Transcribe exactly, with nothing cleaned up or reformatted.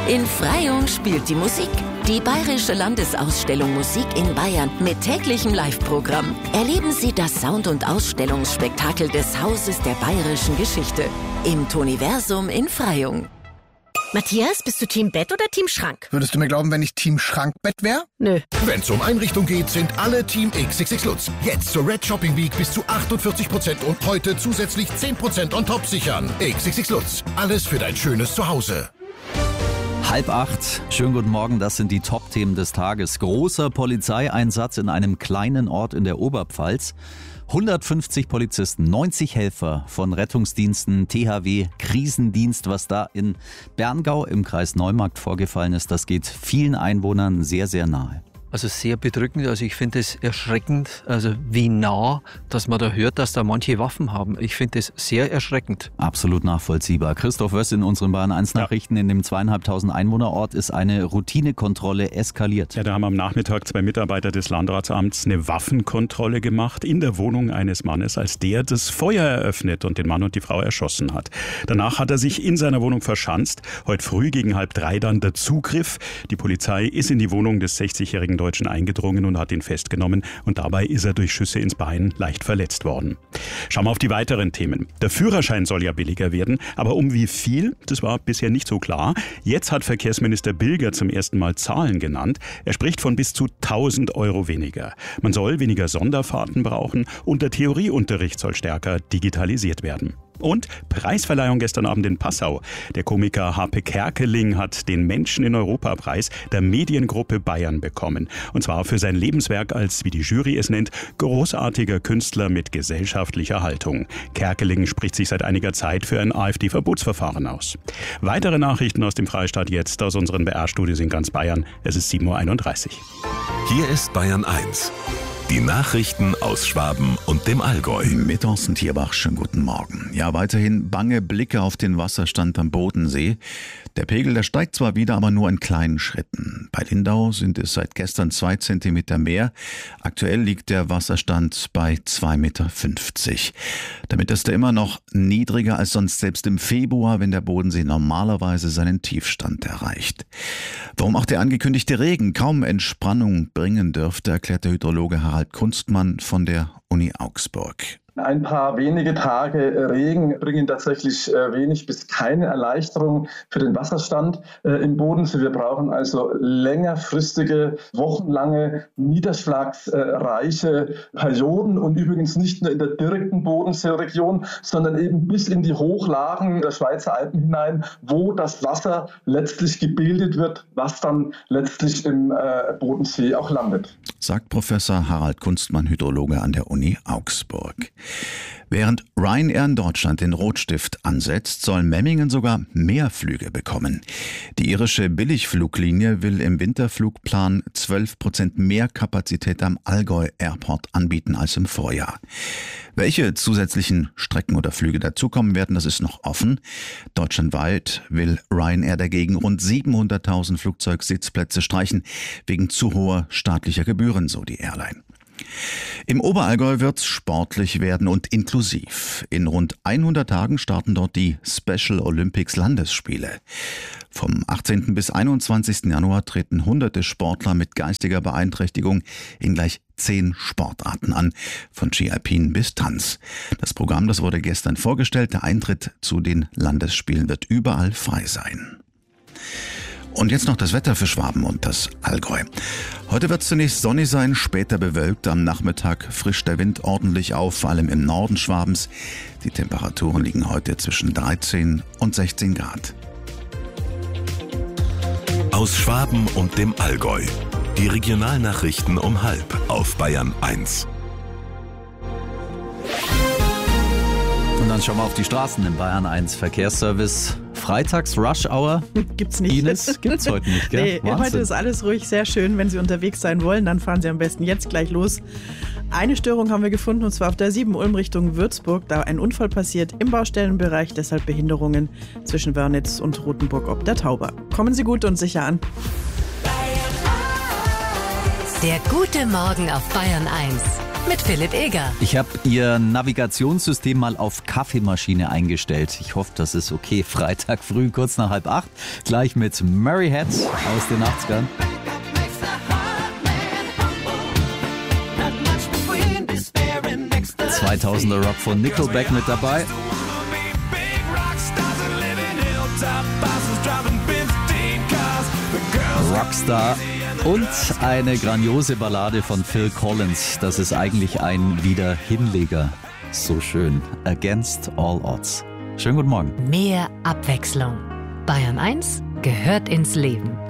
In Freyung spielt die Musik. Die Bayerische Landesausstellung Musik in Bayern mit täglichem Live-Programm. Erleben Sie das Sound- und Ausstellungsspektakel des Hauses der bayerischen Geschichte im Toniversum in Freyung. Matthias, bist du Team Bett oder Team Schrank? Würdest du mir glauben, wenn ich Team Schrankbett wäre? Nö. Wenn's um Einrichtung geht, sind alle Team X X X Lutz. Jetzt zur Red Shopping Week bis zu achtundvierzig Prozent und heute zusätzlich zehn Prozent on top sichern. X X X Lutz. Alles für dein schönes Zuhause. Halb acht. Schönen guten Morgen, das sind die Top-Themen des Tages. Großer Polizeieinsatz in einem kleinen Ort in der Oberpfalz. hundertfünfzig Polizisten, neunzig Helfer von Rettungsdiensten, T H W, Krisendienst. Was da in Berngau im Kreis Neumarkt vorgefallen ist, das geht vielen Einwohnern sehr, sehr nahe. Also sehr bedrückend, also ich finde es erschreckend, also wie nah, dass man da hört, dass da manche Waffen haben. Ich finde es sehr erschreckend. Absolut nachvollziehbar. Christoph Wöss in unseren Bayern eins Nachrichten. In dem zweieinhalbtausend Einwohnerort ist eine Routinekontrolle eskaliert. Ja, da haben am Nachmittag zwei Mitarbeiter des Landratsamts eine Waffenkontrolle gemacht in der Wohnung eines Mannes, als der das Feuer eröffnet und den Mann und die Frau erschossen hat. Danach hat er sich in seiner Wohnung verschanzt. Heute früh gegen halb drei dann der Zugriff. Die Polizei ist in die Wohnung des sechzigjährigen Deutschen eingedrungen und hat ihn festgenommen. Und dabei ist er durch Schüsse ins Bein leicht verletzt worden. Schauen wir auf die weiteren Themen. Der Führerschein soll ja billiger werden, aber um wie viel, das war bisher nicht so klar. Jetzt hat Verkehrsminister Bilger zum ersten Mal Zahlen genannt. Er spricht von bis zu tausend Euro weniger. Man soll weniger Sonderfahrten brauchen und der Theorieunterricht soll stärker digitalisiert werden. Und Preisverleihung gestern Abend in Passau. Der Komiker Harpe Kerkeling hat den Menschen in Europapreis der Mediengruppe Bayern bekommen. Und zwar für sein Lebenswerk als, wie die Jury es nennt, großartiger Künstler mit gesellschaftlicher Haltung. Kerkeling spricht sich seit einiger Zeit für ein AfD-Verbotsverfahren aus. Weitere Nachrichten aus dem Freistaat jetzt aus unseren B R-Studios in ganz Bayern. Es ist sieben Uhr einunddreißig. Hier ist Bayern eins. Die Nachrichten aus Schwaben und dem Allgäu. Mit Thorsten Tierbach, schönen guten Morgen. Ja, weiterhin bange Blicke auf den Wasserstand am Bodensee. Der Pegel, der steigt zwar wieder, aber nur in kleinen Schritten. Bei Lindau sind es seit gestern zwei Zentimeter mehr. Aktuell liegt der Wasserstand bei zwei Meter fünfzig. Damit ist er immer noch niedriger als sonst selbst im Februar, wenn der Bodensee normalerweise seinen Tiefstand erreicht. Warum auch der angekündigte Regen kaum Entspannung bringen dürfte, erklärt der Hydrologe Harald Kunstmann von der Uni Augsburg. Ein paar wenige Tage Regen bringen tatsächlich wenig bis keine Erleichterung für den Wasserstand im Bodensee. Wir brauchen also längerfristige, wochenlange, niederschlagsreiche Perioden und übrigens nicht nur in der direkten Bodenseeregion, sondern eben bis in die Hochlagen der Schweizer Alpen hinein, wo das Wasser letztlich gebildet wird, was dann letztlich im Bodensee auch landet. Sagt Professor Harald Kunstmann, Hydrologe an der Uni Augsburg. Während Ryanair in Deutschland den Rotstift ansetzt, soll Memmingen sogar mehr Flüge bekommen. Die irische Billigfluglinie will im Winterflugplan zwölf Prozent mehr Kapazität am Allgäu Airport anbieten als im Vorjahr. Welche zusätzlichen Strecken oder Flüge dazukommen werden, das ist noch offen. Deutschlandweit will Ryanair dagegen rund siebenhunderttausend Flugzeugsitzplätze streichen, wegen zu hoher staatlicher Gebühren, so die Airline. Im Oberallgäu wird's sportlich werden und inklusiv. In rund hundert Tagen starten dort die Special Olympics Landesspiele. Vom achtzehnten bis einundzwanzigsten Januar treten hunderte Sportler mit geistiger Beeinträchtigung in gleich zehn Sportarten an, von Ski Alpin bis Tanz. Das Programm, das wurde gestern vorgestellt. Der Eintritt zu den Landesspielen wird überall frei sein. Und jetzt noch das Wetter für Schwaben und das Allgäu. Heute wird es zunächst sonnig sein, später bewölkt. Am Nachmittag frischt der Wind ordentlich auf, vor allem im Norden Schwabens. Die Temperaturen liegen heute zwischen dreizehn und sechzehn Grad. Aus Schwaben und dem Allgäu. Die Regionalnachrichten um halb auf Bayern eins. Und dann schauen wir auf die Straßen im Bayern eins Verkehrsservice. Freitags Rush Hour. Gibt's nicht. Ines, gibt's heute nicht, gell? Nee, heute ist alles ruhig, sehr schön. Wenn Sie unterwegs sein wollen, dann fahren Sie am besten jetzt gleich los. Eine Störung haben wir gefunden, und zwar auf der sieben Ulm Richtung Würzburg. Da ein Unfall passiert im Baustellenbereich, deshalb Behinderungen zwischen Wörnitz und Rothenburg ob der Tauber. Kommen Sie gut und sicher an. Der gute Morgen auf Bayern eins. mit Philipp Eger. Ich habe Ihr Navigationssystem mal auf Kaffeemaschine eingestellt. Ich hoffe, das ist okay. Freitag früh, kurz nach halb acht. Gleich mit Murray Head aus den achtzigern. zweitausender Rock von Nickelback mit dabei. Rockstar und eine grandiose Ballade von Phil Collins. Das ist eigentlich ein Wiederhinleger. So schön. Against All Odds. Schönen guten Morgen. Mehr Abwechslung. Bayern eins gehört ins Leben.